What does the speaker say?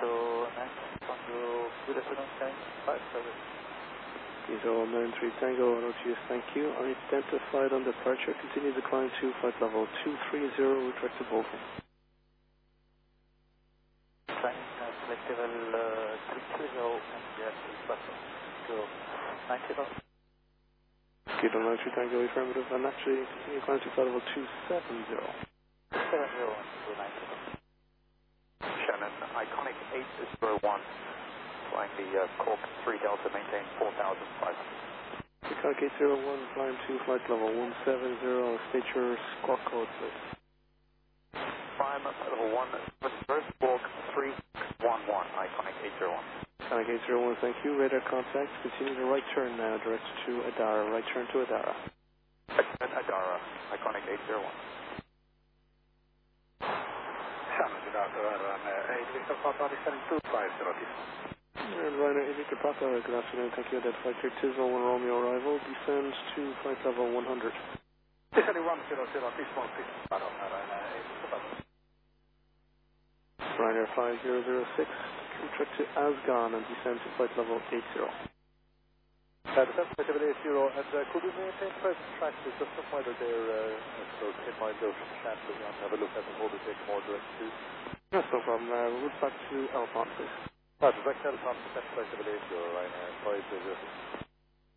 Tango, good afternoon, Sky 5 service. Diesel 93 Tango, LGS, thank you. Identified on departure, continue to climb to flight level 230, retract to Bolton. Flying select level 230 and yes, button. Go 90 knots. Kilo 93 Tango, affirmative, and actually continue to climb to flight level 270. 270 and go 90 knots. Shannon, Iconic 801. Flying the Cork 3 Delta, maintain 4,500. Iconic 801, climb to flight level 170, state your squawk code, please. Climb level 1, reverse walk 311, Iconic 801. Iconic 801, thank you. Radar contact, continue to right turn now, direct to Adara, right turn to Adara. Adara, Iconic 801. Shannon, good afternoon, 8 Victor Papa, descending 250. And Ryder 8 Victor Papa, good afternoon, thank you. Identified clear Tisel 1 Romeo arrival, descend to flight level 100. Descending 100, this 150, Ryder 8 Victor Papa. Ryder 5006, retract to Asgan and descend to flight level 80. Descend to flight level 80, and could you maintain present track just some wider there, in mind of Shannon, and have a look at the mode take more direct to? That's no problem, route back to Alpine, please. Direct Alpine, descend to flight level 80, Ryder 5006.